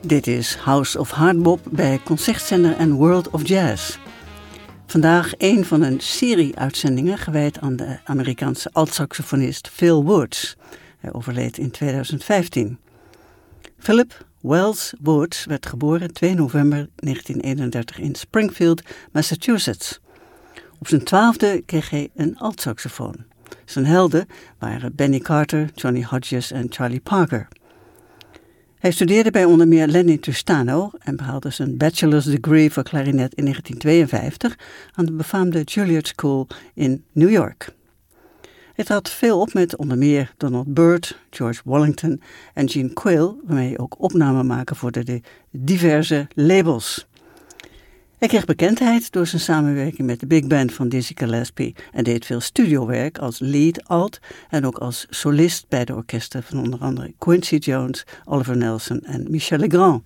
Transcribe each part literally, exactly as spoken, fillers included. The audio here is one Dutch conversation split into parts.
Dit is House of Hardbop bij Concertzender en World of Jazz. Vandaag een van een serie uitzendingen gewijd aan de Amerikaanse altsaxofonist Phil Woods. Hij overleed in tweeduizend vijftien. Philip Wells Woods werd geboren twee november negentien eenendertig in Springfield, Massachusetts. Op zijn twaalfde kreeg hij een altsaxofoon. Zijn helden waren Benny Carter, Johnny Hodges en Charlie Parker. Hij studeerde bij onder meer Lenny Tristano en behaalde zijn bachelor's degree voor klarinet in negentien tweeënvijftig aan de befaamde Juilliard School in New York. Hij trad veel op met onder meer Donald Byrd, George Wallington en Gene Quill, waarmee hij ook opnamen maakte voor de diverse labels. Hij kreeg bekendheid door zijn samenwerking met de big band van Dizzy Gillespie en deed veel studiowerk als lead alt en ook als solist bij de orkesten van onder andere Quincy Jones, Oliver Nelson en Michel Legrand.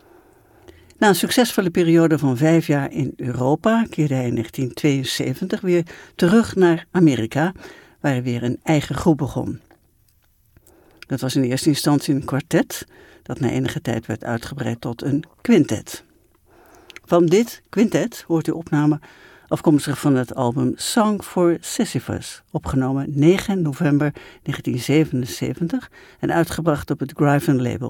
Na een succesvolle periode van vijf jaar in Europa keerde hij in negentien tweeënzeventig weer terug naar Amerika, waar hij weer een eigen groep begon. Dat was in eerste instantie een kwartet, dat na enige tijd werd uitgebreid tot een quintet. Van dit quintet hoort u opname afkomstig van het album Song for Sisyphus, opgenomen negen november negentien zevenenzeventig en uitgebracht op het Gryphon label.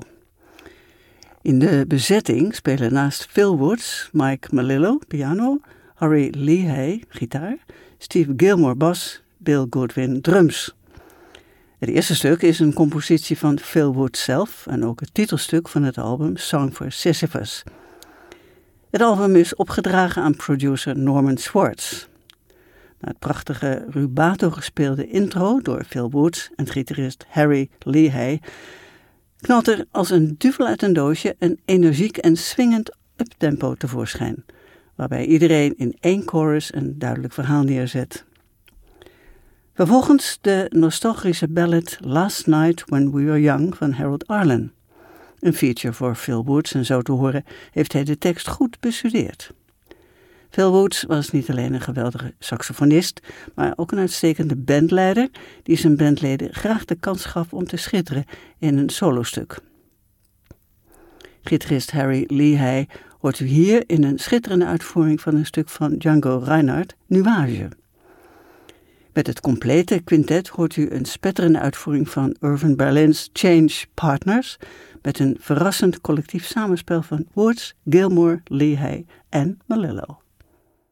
In de bezetting spelen naast Phil Woods, Mike Melillo, piano, Harry Lehey, gitaar, Steve Gilmore, bas, Bill Goodwin, drums. Het eerste stuk is een compositie van Phil Woods zelf en ook het titelstuk van het album Song for Sisyphus. Het album is opgedragen aan producer Norman Schwartz. Na het prachtige rubato gespeelde intro door Phil Woods en gitarist Harry Lehey knalt er als een duvel uit een doosje een energiek en swingend uptempo tevoorschijn, waarbij iedereen in één chorus een duidelijk verhaal neerzet. Vervolgens de nostalgische ballad Last Night When We Were Young van Harold Arlen. Een feature voor Phil Woods en zo te horen heeft hij de tekst goed bestudeerd. Phil Woods was niet alleen een geweldige saxofonist, maar ook een uitstekende bandleider die zijn bandleden graag de kans gaf om te schitteren in een solostuk. Gitarist Harry Lehey hoort u hier in een schitterende uitvoering van een stuk van Django Reinhardt, Nuage. Met het complete quintet hoort u een spetterende uitvoering van Irving Berlin's Change Partners met een verrassend collectief samenspel van Woods, Gilmore, Lehey en Melillo.